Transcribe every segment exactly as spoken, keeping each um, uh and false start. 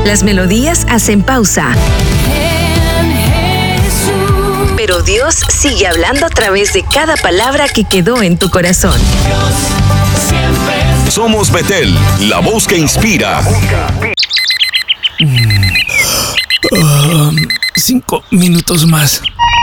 Las melodías hacen pausa. Pero Dios sigue hablando a través de cada palabra que quedó en tu corazón. Somos Betel, la voz que inspira. Uh, cinco minutos más.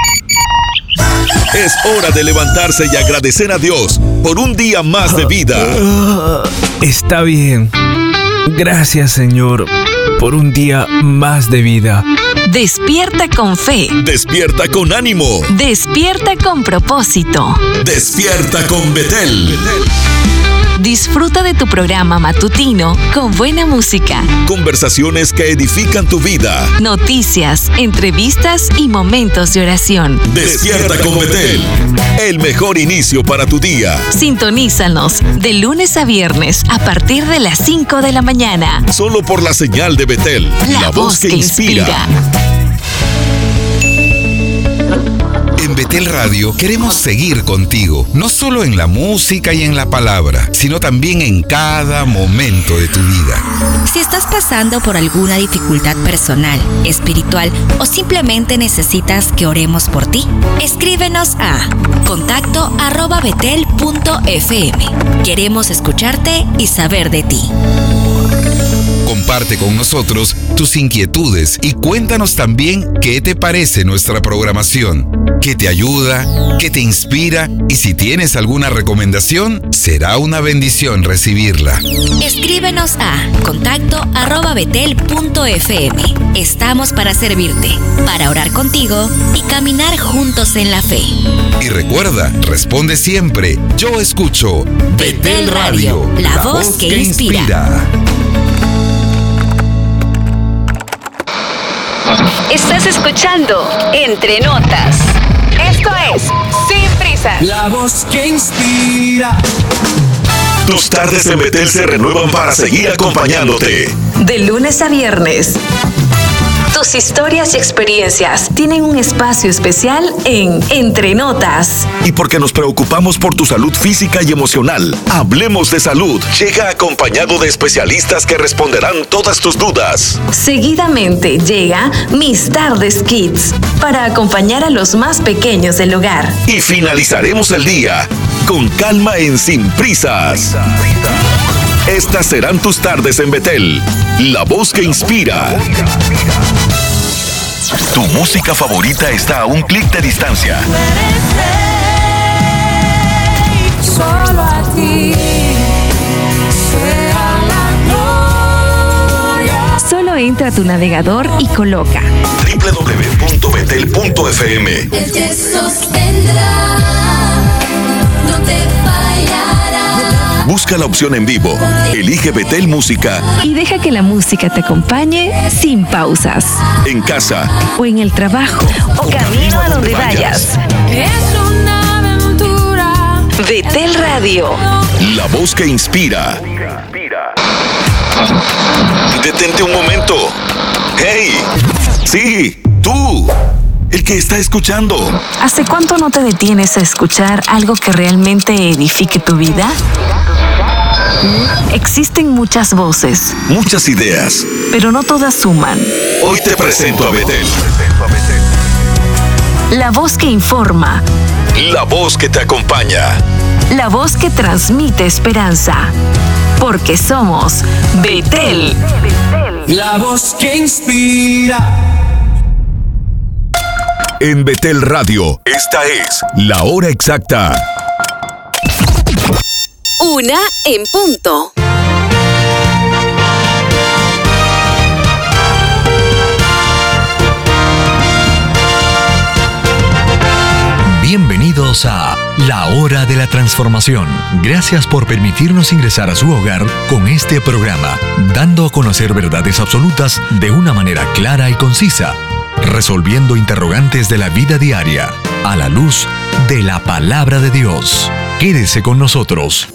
Es hora de levantarse y agradecer a Dios por un día más de vida. Uh, está bien. Gracias, Señor, por un día más de vida. Despierta con fe. Despierta con ánimo. Despierta con propósito. Despierta con Betel. Disfruta de tu programa matutino con buena música. Conversaciones que edifican tu vida. Noticias, entrevistas y momentos de oración. Despierta con Betel. El mejor inicio para tu día. Sintonízanos de lunes a viernes a partir de las cinco de la mañana. Solo por la señal de Betel. La, la voz que, que inspira. inspira. En Betel Radio queremos seguir contigo, no solo en la música y en la palabra, sino también en cada momento de tu vida. Si estás pasando por alguna dificultad personal, espiritual o simplemente necesitas que oremos por ti, escríbenos a contacto arroba betel punto f m. Queremos escucharte y saber de ti. Comparte con nosotros tus inquietudes y cuéntanos también qué te parece nuestra programación, qué te ayuda, qué te inspira y si tienes alguna recomendación, será una bendición recibirla. Escríbenos a contacto arroba betel punto f m. Estamos para servirte, para orar contigo y caminar juntos en la fe. Y recuerda, responde siempre, yo escucho Betel Radio, la, la voz que, que inspira. inspira. Estás escuchando Entre Notas. Esto es Sin Prisas. La voz que inspira. Tus tardes en Betel se renuevan para seguir acompañándote. De lunes a viernes. Tus historias y experiencias tienen un espacio especial en Entre Notas. Y porque nos preocupamos por tu salud física y emocional, Hablemos de Salud llega acompañado de especialistas que responderán todas tus dudas. Seguidamente llega Mis Tardes Kids para acompañar a los más pequeños del hogar. Y finalizaremos el día con calma en Sin Prisas. Estas serán tus tardes en Betel, la voz que inspira. Tu música favorita está a un clic de distancia. Solo a ti sea la gloria. Solo entra a tu navegador y coloca doble u doble u doble u punto betel punto f m. Él te sostendrá, no te fallará. Busca la opción en vivo, elige Betel Música y deja que la música te acompañe sin pausas. En casa o en el trabajo o camino a donde vayas. Es una aventura. Betel Radio, la voz que inspira. Detente un momento. ¡Hey! Sí, tú, el que está escuchando. ¿Hace cuánto no te detienes a escuchar algo que realmente edifique tu vida? Existen muchas voces, muchas ideas, pero no todas suman. Hoy te presento a Betel. La voz que informa. La voz que te acompaña. La voz que transmite esperanza. Porque somos Betel. La voz que inspira. En Betel Radio, esta es la hora exacta. Una en punto. Bienvenidos a La Hora de la Transformación. Gracias por permitirnos ingresar a su hogar con este programa, dando a conocer verdades absolutas de una manera clara y concisa, resolviendo interrogantes de la vida diaria a la luz de la palabra de Dios. Quédese con nosotros.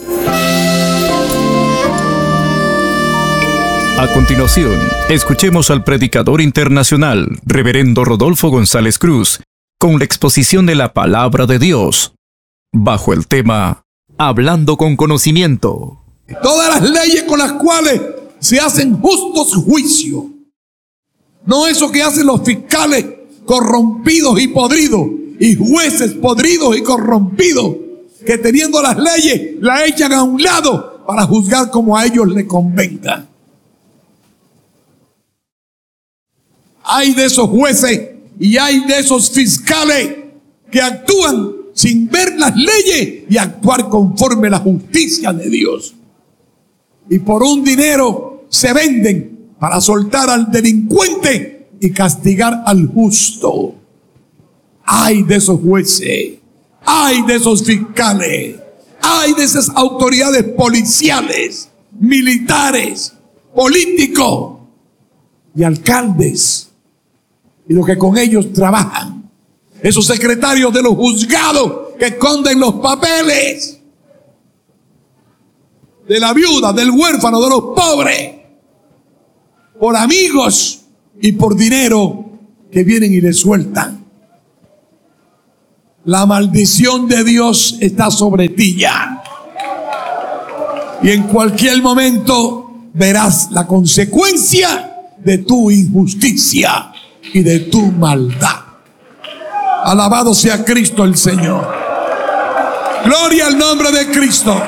A continuación, escuchemos al predicador internacional, Reverendo Rodolfo González Cruz, con la exposición de la palabra de Dios, bajo el tema Hablando con conocimiento. Todas las leyes con las cuales se hacen justos juicios No eso que hacen los fiscales corrompidos y podridos, y jueces podridos y corrompidos, que teniendo las leyes la echan a un lado para juzgar como a ellos les convenga. Hay de esos jueces y hay de esos fiscales que actúan sin ver las leyes y actuar conforme a la justicia de Dios. Y por un dinero se venden para soltar al delincuente y castigar al justo. Ay de esos jueces, ay de esos fiscales, ay de esas autoridades policiales, militares, políticos y alcaldes y los que con ellos trabajan. Esos secretarios de los juzgados que esconden los papeles de la viuda, del huérfano, de los pobres, por amigos y por dinero que vienen y les sueltan. La maldición de Dios está sobre ti ya. Y en cualquier momento verás la consecuencia de tu injusticia y de tu maldad. Alabado sea Cristo el Señor. Gloria al nombre de Cristo.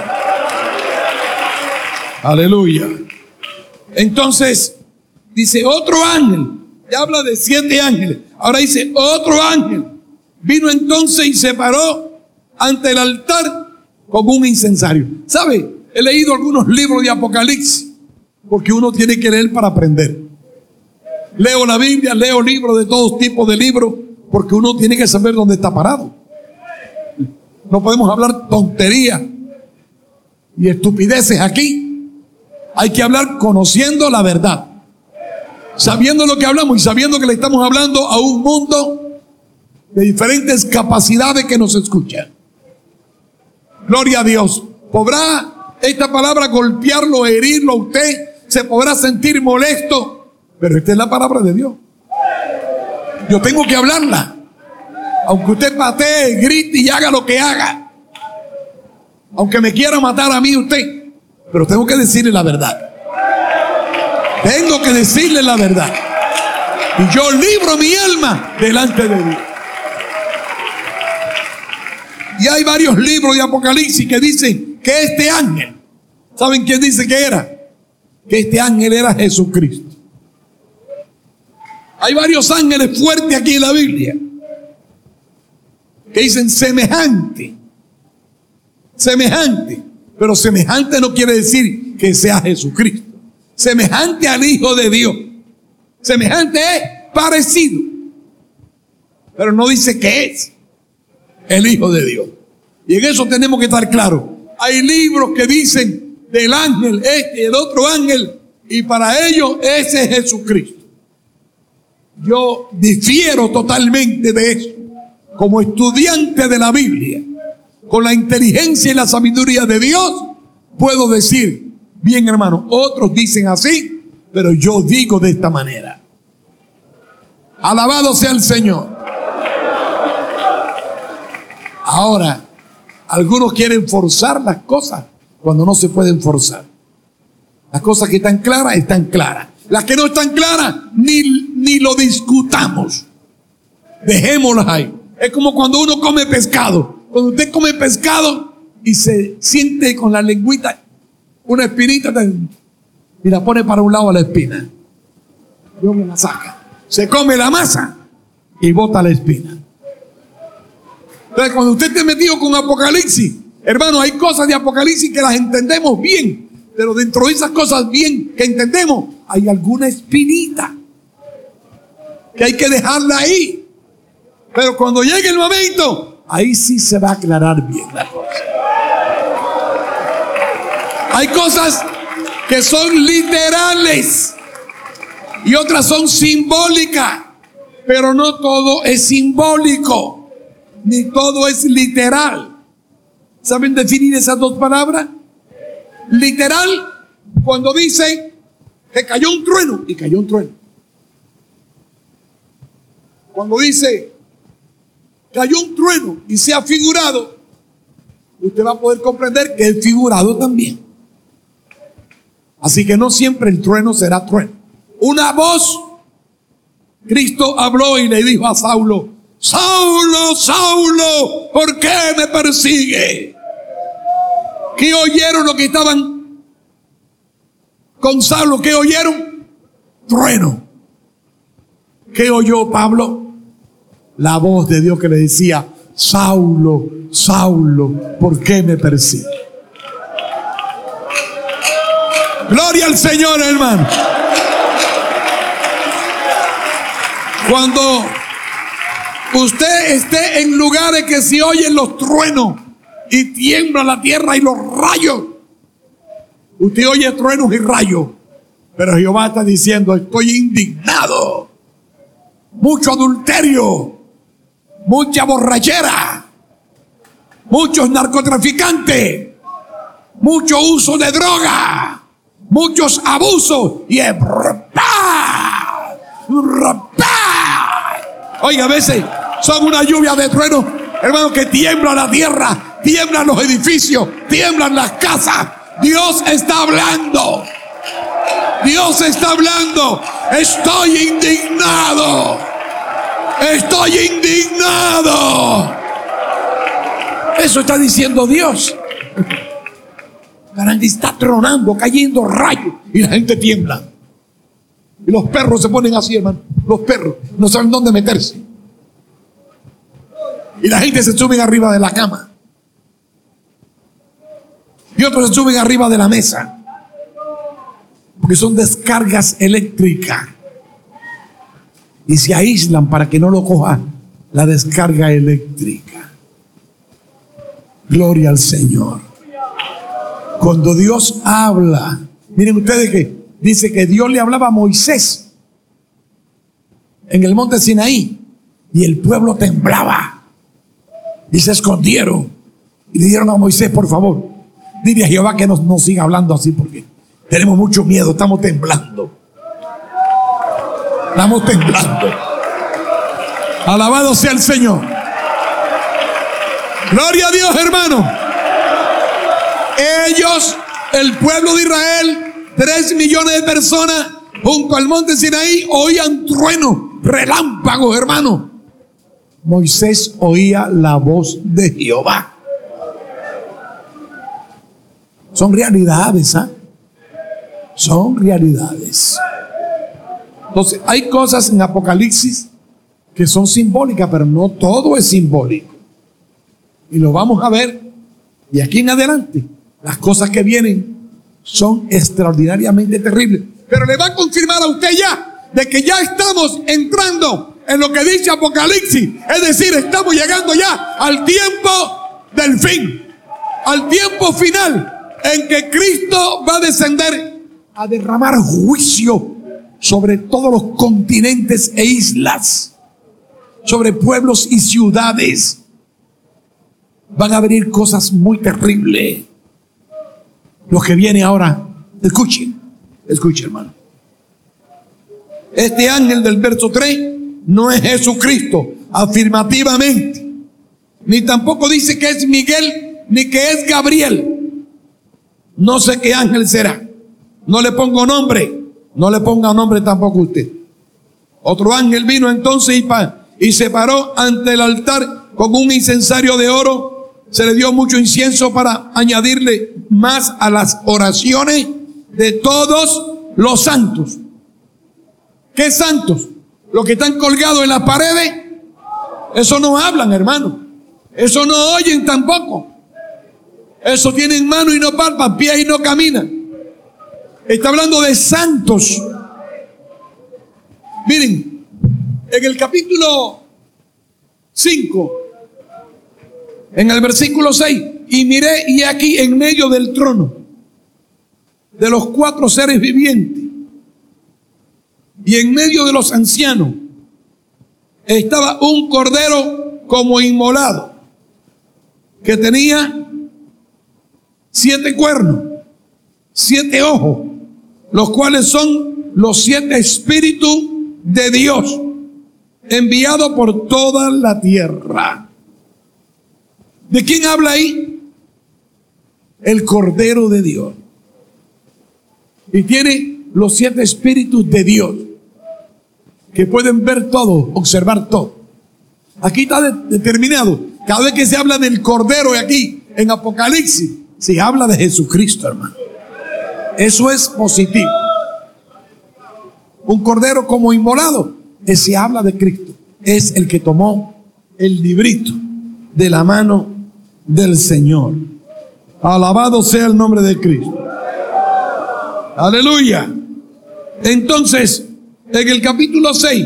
Aleluya. Entonces, dice otro ángel. Ya habla de siete ángeles. Ahora dice otro ángel. Vino entonces y se paró ante el altar como un incensario. ¿Sabe? He leído algunos libros de Apocalipsis, porque uno tiene que leer para aprender. Leo la Biblia, leo libros de todos tipos de libros, porque uno tiene que saber dónde está parado. No podemos hablar tonterías y estupideces aquí. Hay que hablar conociendo la verdad, sabiendo lo que hablamos y sabiendo que le estamos hablando a un mundo de diferentes capacidades que nos escuchan. Gloria a Dios. ¿Podrá esta palabra golpearlo, herirlo a usted? ¿Se podrá sentir molesto? Pero esta es la palabra de Dios. Yo tengo que hablarla. Aunque usted patee, grite y haga lo que haga. Aunque me quiera matar a mí usted. Pero tengo que decirle la verdad. Tengo que decirle la verdad. Y yo libro mi alma delante de Dios. Y hay varios libros de Apocalipsis que dicen que este ángel, ¿saben quién dice que era? Que este ángel era Jesucristo. Hay varios ángeles fuertes aquí en la Biblia que dicen semejante, semejante, pero semejante no quiere decir que sea Jesucristo. Semejante al Hijo de Dios. Semejante es parecido, pero no dice que es el Hijo de Dios. Y en eso tenemos que estar claros. Hay libros que dicen del ángel este y el otro ángel, y para ellos ese es Jesucristo. Yo difiero totalmente de eso. Como estudiante de la Biblia, con la inteligencia y la sabiduría de Dios, puedo decir, bien hermano, otros dicen así, pero yo digo de esta manera. Alabado sea el Señor. Ahora, algunos quieren forzar las cosas cuando no se pueden forzar. Las cosas que están claras, están claras. Las que no están claras, ni, ni lo discutamos. Dejémoslas ahí. Es como cuando uno come pescado. Cuando usted come pescado y se siente con la lengüita una espinita y la pone para un lado a la espina. Dios me la saca. Se come la masa y bota la espina. Entonces, cuando usted esté metido con Apocalipsis, hermano, hay cosas de Apocalipsis que las entendemos bien, pero dentro de esas cosas bien que entendemos, hay alguna espinita que hay que dejarla ahí. Pero cuando llegue el momento, ahí sí se va a aclarar bien la cosa. Hay cosas que son literales y otras son simbólicas, pero no todo es simbólico. Ni todo es literal. ¿Saben definir esas dos palabras? Literal, cuando dice que cayó un trueno, y cayó un trueno. Cuando dice cayó un trueno y sea figurado, usted va a poder comprender que es figurado también. Así que no siempre el trueno será trueno. Una voz Cristo habló y le dijo a Saulo: Saulo, Saulo, ¿por qué me persigue? ¿Qué oyeron los que estaban con Saulo? ¿Qué oyeron? Trueno. ¿Qué oyó Pablo? La voz de Dios que le decía: Saulo, Saulo, ¿por qué me persigue? Gloria al Señor, hermano. Cuando usted esté en lugares que se oyen los truenos y tiembla la tierra y los rayos, usted oye truenos y rayos, pero Jehová está diciendo: estoy indignado. Mucho adulterio, mucha borrachera, muchos narcotraficantes, mucho uso de droga, muchos abusos y es rapá, rapá. Oiga, a veces son una lluvia de truenos, hermano, que tiembla la tierra, tiemblan los edificios, tiemblan las casas. Dios está hablando. Dios está hablando. Estoy indignado. Estoy indignado. Eso está diciendo Dios. Grande, está tronando, cayendo rayos y la gente tiembla. Y los perros se ponen así, hermano. Los perros no saben dónde meterse. Y la gente se sube arriba de la cama. Y otros se suben arriba de la mesa. Porque son descargas eléctricas. Y se aíslan para que no lo coja la descarga eléctrica. Gloria al Señor. Cuando Dios habla, miren ustedes que dice que Dios le hablaba a Moisés en el monte Sinaí y el pueblo temblaba y se escondieron y le dijeron a Moisés: por favor, dile a Jehová que no nos, nos siga hablando así porque tenemos mucho miedo, estamos temblando. Estamos temblando. Alabado sea el Señor. Gloria a Dios, hermano. Ellos, el pueblo de Israel, tres millones de personas junto al monte Sinaí, oían truenos, relámpagos, hermano. Moisés oía la voz de Jehová. Son realidades, ¿ah? Son realidades. Entonces, hay cosas en Apocalipsis que son simbólicas, pero no todo es simbólico. Y lo vamos a ver de aquí en adelante. Las cosas que vienen son extraordinariamente terribles. Pero le va a confirmar a usted ya de que ya estamos entrando en lo que dice Apocalipsis. Es decir, estamos llegando ya al tiempo del fin, al tiempo final en que Cristo va a descender a derramar juicio sobre todos los continentes e islas, sobre pueblos y ciudades. Van a venir cosas muy terribles. Lo que viene ahora, escuchen, escuchen, hermano. Este ángel del verso tres no es Jesucristo, afirmativamente. Ni tampoco dice que es Miguel, ni que es Gabriel. No sé qué ángel será. No le pongo nombre. No le ponga nombre tampoco usted. Otro ángel vino entonces y, pa, y se paró ante el altar con un incensario de oro. Se le dio mucho incienso para añadirle más a las oraciones de todos los santos. ¿Qué santos? Los que están colgados en las paredes. Eso no hablan, hermano. Eso no oyen tampoco. Eso tienen mano y no palpan, pies y no caminan. Está hablando de santos. Miren, en el capítulo cinco, en el versículo seis, y miré y aquí en medio del trono de los cuatro seres vivientes y en medio de los ancianos estaba un cordero como inmolado que tenía siete cuernos, siete ojos, los cuales son los siete espíritus de Dios enviados por toda la tierra. ¿De quién habla ahí? El Cordero de Dios. Y tiene los siete espíritus de Dios. que pueden ver todo, observar todo. Aquí está de- determinado. Cada vez que se habla del Cordero, y aquí en Apocalipsis se habla de Jesucristo, hermano. Eso es positivo. Un cordero como inmolado, que se habla de Cristo. Es el que tomó el librito de la mano del Señor. Alabado sea el nombre de Cristo. Aleluya. Entonces, en el capítulo seis,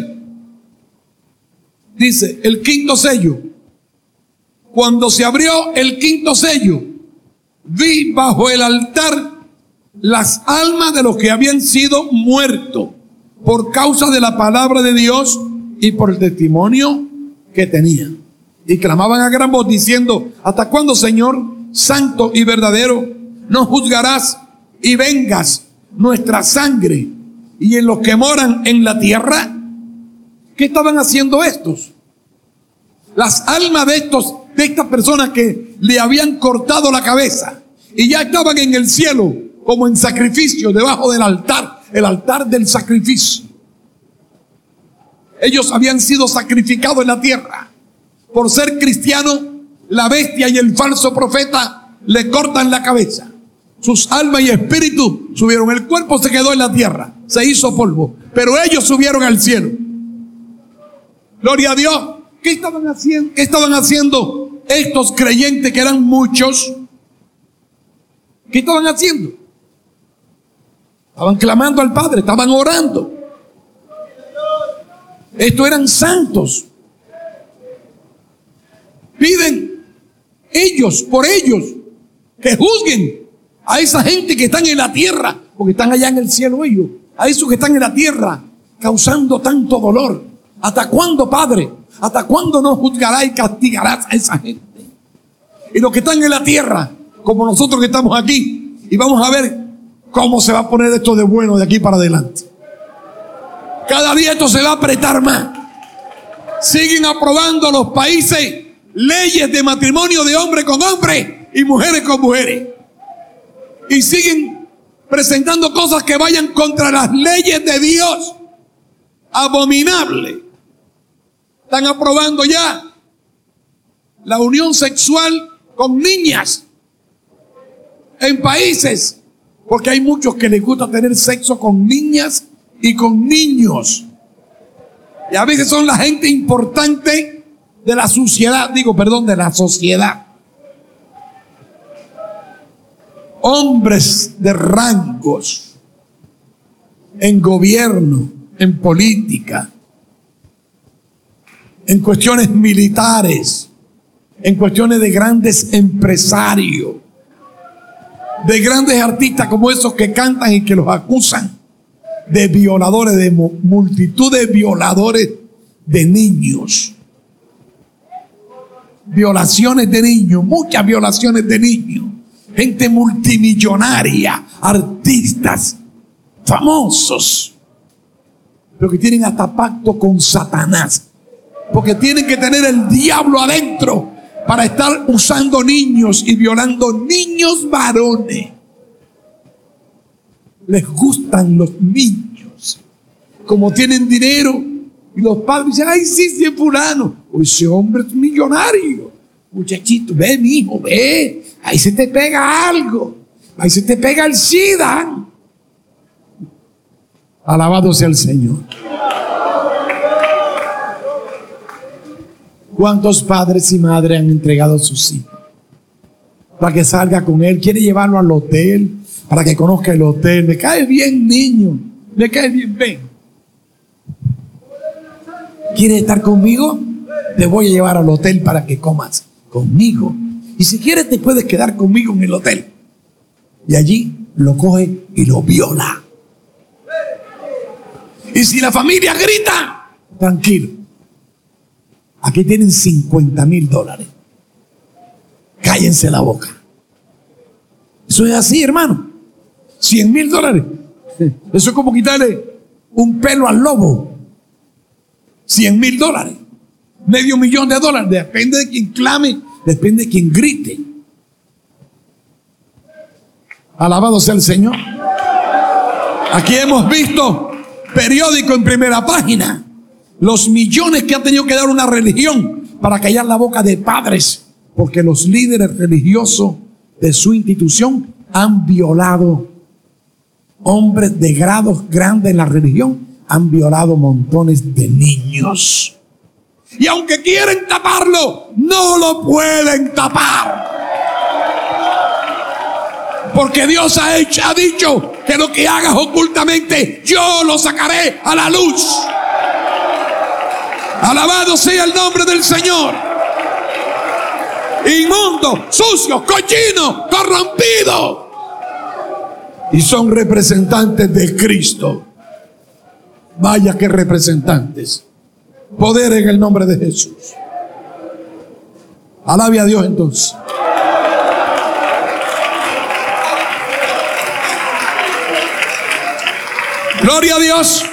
dice, el quinto sello. Cuando se abrió el quinto sello, vi bajo el altar las almas de los que habían sido muertos por causa de la palabra de Dios y por el testimonio que tenían. Y clamaban a gran voz diciendo: ¿hasta cuándo, Señor, santo y verdadero, no juzgarás y vengas nuestra sangre y en los que moran en la tierra? ¿Qué estaban haciendo estos? Las almas de estos, de estas personas que le habían cortado la cabeza y ya estaban en el cielo como en sacrificio debajo del altar, el altar del sacrificio. Ellos habían sido sacrificados en la tierra. Por ser cristianos, la bestia y el falso profeta le cortan la cabeza. Sus almas y espíritu subieron. El cuerpo se quedó en la tierra, se hizo polvo, pero ellos subieron al cielo. Gloria a Dios. ¿Qué estaban haciendo? ¿Qué estaban haciendo estos creyentes, que eran muchos? ¿Qué estaban haciendo? Estaban clamando al Padre, estaban orando. Estos eran santos. Piden ellos, por ellos, que juzguen a esa gente que están en la tierra, porque están allá en el cielo ellos, a esos que están en la tierra causando tanto dolor. ¿Hasta cuándo, Padre? ¿Hasta cuándo no juzgarás y castigarás a esa gente? Y los que están en la tierra, como nosotros que estamos aquí, y vamos a ver cómo se va a poner esto de bueno de aquí para adelante. Cada día esto se va a apretar más. Siguen aprobando los países leyes de matrimonio de hombre con hombre y mujeres con mujeres. Y siguen presentando cosas que vayan contra las leyes de Dios. Abominable. Están aprobando ya la unión sexual con niñas en países, porque hay muchos que les gusta tener sexo con niñas y con niños. Y a veces son la gente importante de la sociedad, digo, perdón, de la sociedad. Hombres de rangos en gobierno, en política, en cuestiones militares, en cuestiones de grandes empresarios, de grandes artistas como esos que cantan y que los acusan de violadores, de multitud de violadores de niños. Violaciones de niños, muchas violaciones de niños. Gente multimillonaria, artistas, famosos, pero que tienen hasta pacto con Satanás, porque tienen que tener el diablo adentro para estar usando niños y violando niños varones. Les gustan los niños. Como tienen dinero, y los padres dicen: ay, sí, sí, es fulano. O ese hombre es millonario. Muchachito, ve, mi hijo, ve. Ahí se te pega algo. Ahí se te pega el SIDA. Alabado sea el Señor. ¿Cuántos padres y madres han entregado a sus hijos para que salga con él? Quiere llevarlo al hotel para que conozca el hotel. Me cae bien, niño. Me cae bien, ven. ¿Quieres estar conmigo? Te voy a llevar al hotel para que comas conmigo. Y si quieres te puedes quedar conmigo en el hotel. Y allí lo coge y lo viola. Y si la familia grita, tranquilo. Aquí tienen cincuenta mil dólares. Cállense la boca. Eso es así, hermano. cien mil dólares. Eso es como quitarle un pelo al lobo. cien mil dólares. Medio millón de dólares. Depende de quien clame. Depende de quien grite. Alabado sea el Señor. Aquí hemos visto periódico en primera página los millones que ha tenido que dar una religión para callar la boca de padres, porque los líderes religiosos de su institución han violado, hombres de grados grandes en la religión, han violado montones de niños. Y aunque quieren taparlo, no lo pueden tapar. Porque Dios ha, hecho, ha dicho que lo que hagas ocultamente, yo lo sacaré a la luz. Alabado sea el nombre del Señor. Inmundo, sucio, cochino, corrompido. Y son representantes de Cristo. Vaya que representantes. Poder en el nombre de Jesús. Alabe a Dios entonces. Gloria a Dios.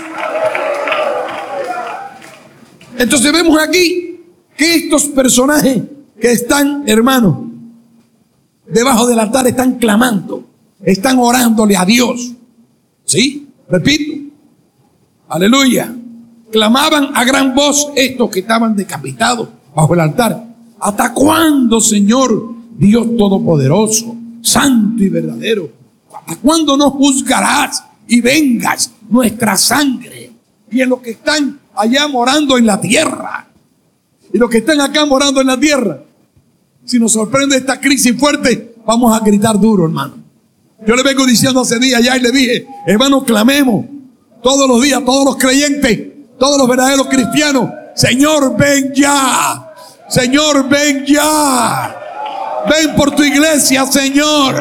Entonces vemos aquí que estos personajes que están, hermanos, debajo del altar están clamando, están orándole a Dios. ¿Sí? Repito. Aleluya. Clamaban a gran voz estos que estaban decapitados bajo el altar. ¿Hasta cuándo, Señor, Dios Todopoderoso, Santo y verdadero? ¿Hasta cuándo no juzgarás y vengas nuestra sangre? Y en los que están allá morando en la tierra, y los que están acá morando en la tierra, si nos sorprende esta crisis fuerte, vamos a gritar duro, hermano. Yo le vengo diciendo hace días ya y le dije, hermano, clamemos todos los días, todos los creyentes, todos los verdaderos cristianos, Señor, ven ya. Señor, ven ya. Ven por tu iglesia, Señor.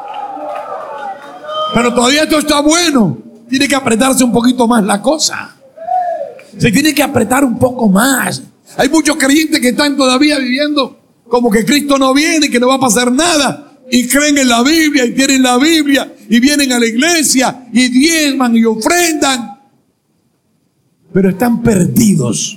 Pero todavía esto está bueno. Tiene que apretarse un poquito más la cosa. Se tiene que apretar un poco más. Hay muchos creyentes que están todavía viviendo como que Cristo no viene, que no va a pasar nada. Y creen en la Biblia y tienen la Biblia y vienen a la iglesia y diezman y ofrendan. Pero están perdidos.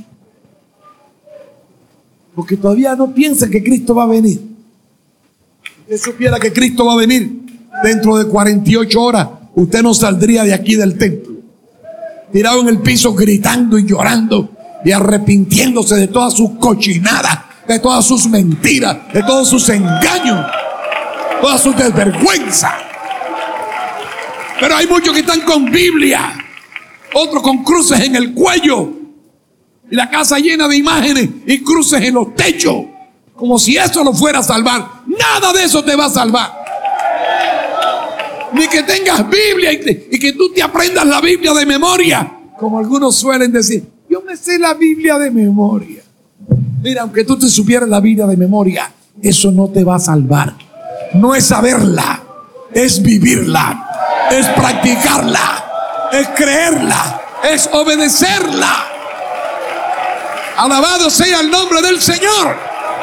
Porque todavía no piensan que Cristo va a venir. Si usted supiera que Cristo va a venir dentro de cuarenta y ocho horas, usted no saldría de aquí del templo. Tirado en el piso gritando y llorando y arrepintiéndose de todas sus cochinadas, de todas sus mentiras, de todos sus engaños, todas sus desvergüenzas. Pero hay muchos que están con Biblia, otros con cruces en el cuello y la casa llena de imágenes y cruces en los techos, como si eso lo fuera a salvar. Nada de eso te va a salvar. Ni que tengas Biblia y, te, y que tú te aprendas la Biblia de memoria, como algunos suelen decir. Yo me sé la Biblia de memoria. Mira, aunque tú te supieras la Biblia de memoria, eso no te va a salvar. No es saberla, es vivirla, es practicarla, es creerla, es obedecerla. Alabado sea el nombre del Señor.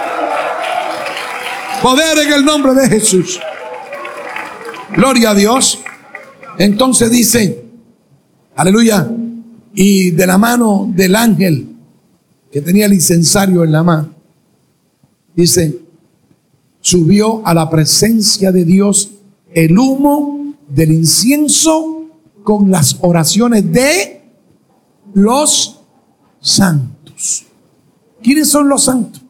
Poder en el nombre de Jesús. Gloria a Dios. Entonces dice, aleluya, y de la mano del ángel que tenía el incensario en la mano, dice, subió a la presencia de Dios el humo del incienso con las oraciones de los santos. ¿Quiénes son los santos?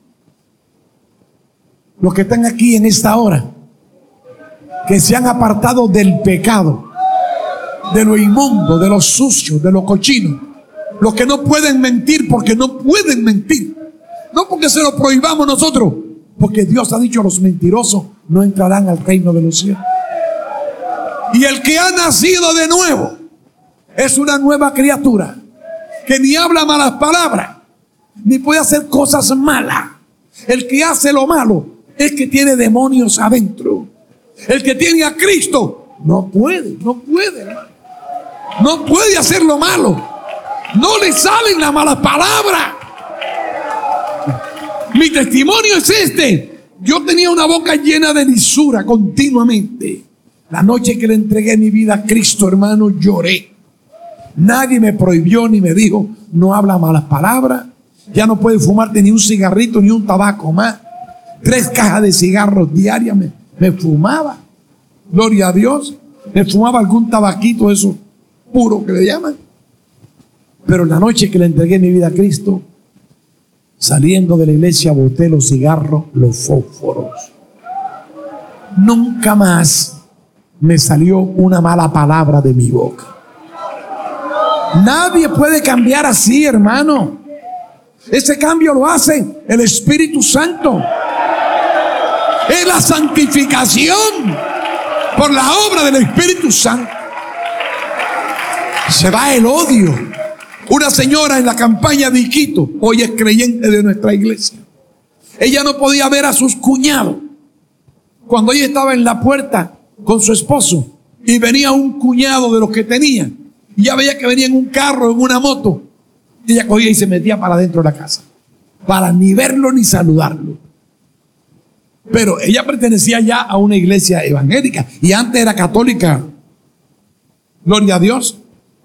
Los que están aquí en esta hora, que se han apartado del pecado, de lo inmundo, de lo sucio, de lo cochino. Los que no pueden mentir porque no pueden mentir. No porque se lo prohibamos nosotros, porque Dios ha dicho, los mentirosos no entrarán al reino de los cielos. Y el que ha nacido de nuevo es una nueva criatura que ni habla malas palabras, ni puede hacer cosas malas. El que hace lo malo es que tiene demonios adentro. El que tiene a Cristo no puede, no puede, hermano. No puede hacer lo malo. No le salen las malas palabras. Mi testimonio es este. Yo tenía una boca llena de lisura continuamente. La noche que le entregué mi vida a Cristo, hermano, lloré. Nadie me prohibió ni me dijo, no habla malas palabras. Ya no puedes fumarte ni un cigarrito ni un tabaco más. Tres cajas de cigarros diarias me, me fumaba. Gloria a Dios. Me fumaba algún tabaquito, eso puro que le llaman. Pero la noche que le entregué mi vida a Cristo, saliendo de la iglesia, boté los cigarros, los fósforos. Nunca más me salió una mala palabra de mi boca. Nadie puede cambiar así, hermano. Ese cambio lo hace el Espíritu Santo. Es la santificación por la obra del Espíritu Santo. Se va el odio. Una señora en la campaña de Iquitos, hoy es creyente de nuestra iglesia. Ella no podía ver a sus cuñados. Cuando ella estaba en la puerta con su esposo y venía un cuñado de los que tenía, y ya veía que venía en un carro, en una moto, y ella cogía y se metía para adentro de la casa, para ni verlo ni saludarlo. Pero ella pertenecía ya a una iglesia evangélica y antes era católica, gloria a Dios,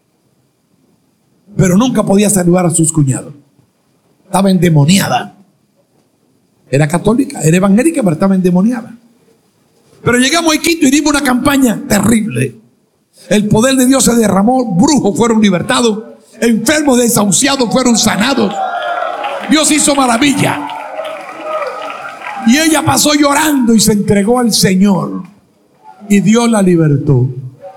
pero nunca podía saludar a sus cuñados. Estaba endemoniada. Era católica, era evangélica, pero estaba endemoniada. Pero llegamos a Iquitos y dimos una campaña terrible. El poder de Dios se derramó, brujos fueron libertados, enfermos desahuciados fueron sanados. Dios hizo maravilla. Y ella pasó llorando y se entregó al Señor. Y Dios la libertó.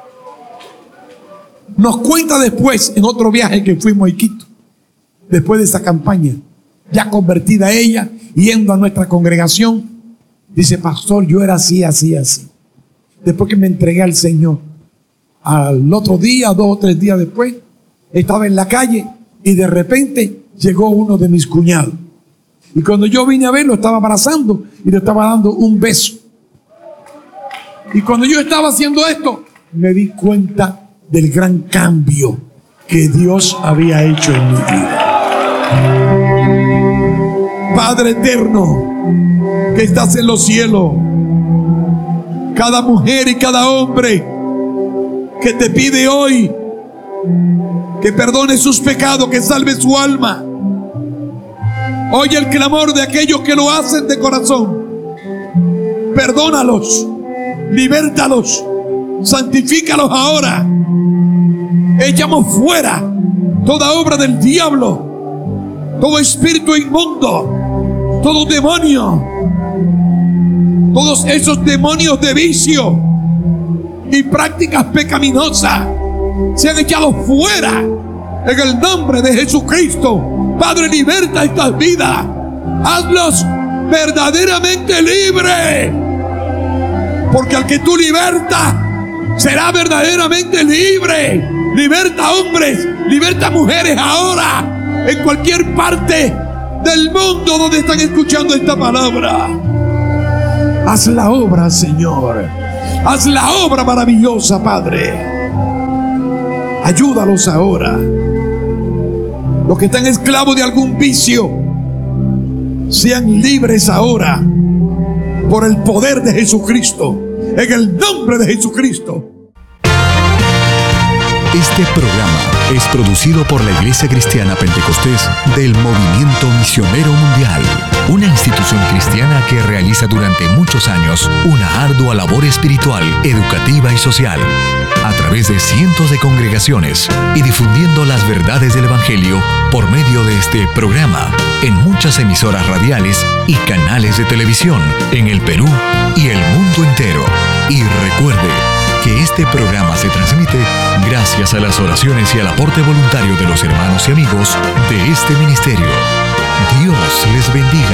Nos cuenta después, en otro viaje que fuimos a Iquitos, después de esa campaña, ya convertida ella, yendo a nuestra congregación, dice: pastor, yo era así, así, así. Después que me entregué al Señor, al otro día, dos o tres días después, estaba en la calle y de repente llegó uno de mis cuñados. Y cuando yo vine a verlo, estaba abrazando y le estaba dando un beso. Y cuando yo estaba haciendo esto, me di cuenta del gran cambio que Dios había hecho en mi vida. Padre eterno, que estás en los cielos, cada mujer y cada hombre que te pide hoy que perdone sus pecados, que salve su alma, oye el clamor de aquellos que lo hacen de corazón. Perdónalos, libértalos, santifícalos ahora. Echamos fuera toda obra del diablo, todo espíritu inmundo, todo demonio, todos esos demonios de vicio y prácticas pecaminosas se han echado fuera en el nombre de Jesucristo. Padre, liberta estas vidas, hazlos verdaderamente libres, porque al que tú libertas será verdaderamente libre. Liberta hombres, liberta mujeres ahora, en cualquier parte del mundo donde están escuchando esta palabra. Haz la obra, Señor. Haz la obra maravillosa, Padre. Ayúdalos ahora. Los que están esclavos de algún vicio, sean libres ahora por el poder de Jesucristo. En el nombre de Jesucristo. Este programa es producido por la Iglesia Cristiana Pentecostés del Movimiento Misionero Mundial, una institución cristiana que realiza durante muchos años una ardua labor espiritual, educativa y social, a través de cientos de congregaciones y difundiendo las verdades del Evangelio por medio de este programa en muchas emisoras radiales y canales de televisión en el Perú y el mundo entero. Y recuerde que este programa se transmite gracias a las oraciones y al aporte voluntario de los hermanos y amigos de este ministerio. Dios les bendiga.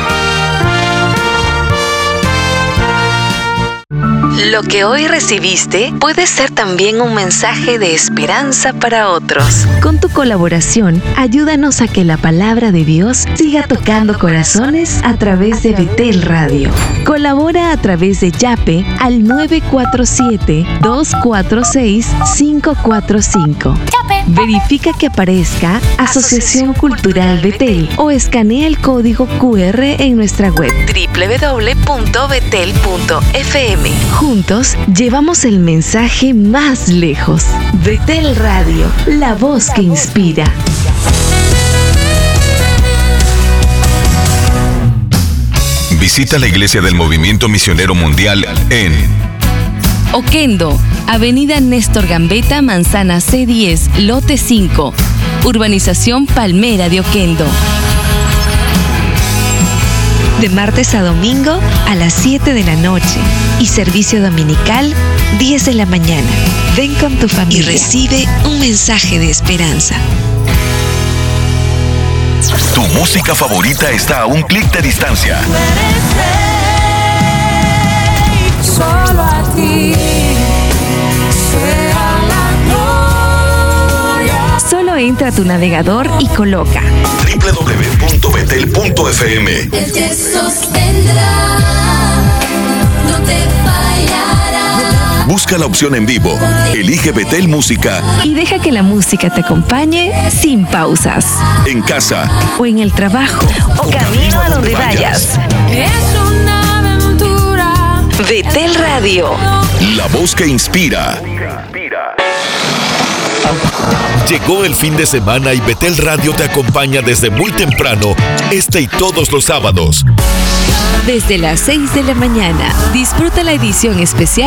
Lo que hoy recibiste puede ser también un mensaje de esperanza para otros. Con tu colaboración, ayúdanos a que la palabra de Dios siga tocando corazones a través de Betel Radio. Colabora a través de Yape al nueve cuatro siete, dos cuatro seis, cinco cuatro cinco. Verifica que aparezca Asociación Cultural Betel o escanea el código cu erre en nuestra web doble u doble u doble u punto betel punto efe eme. Juntos llevamos el mensaje más lejos. Betel Radio, la voz que inspira. Visita la Iglesia del Movimiento Misionero Mundial en Oquendo, Avenida Néstor Gambetta, Manzana ce diez, Lote cinco. Urbanización Palmera de Oquendo. De martes a domingo a las siete de la noche y servicio dominical diez de la mañana. Ven con tu familia y recibe un mensaje de esperanza. Tu música favorita está a un clic de distancia. Solo a ti sea la gloria. Solo entra a tu navegador y coloca doble u doble u doble u punto betel punto efe eme. Él te sostendrá, no te fallará. Busca la opción en vivo, elige Betel Música y deja que la música te acompañe sin pausas. En casa o en el trabajo o camino a donde vayas. Es una aventura. Betel Radio, la voz que inspira. Llegó el fin de semana y Betel Radio te acompaña desde muy temprano, este y todos los sábados. Desde las seis de la mañana, disfruta la edición especial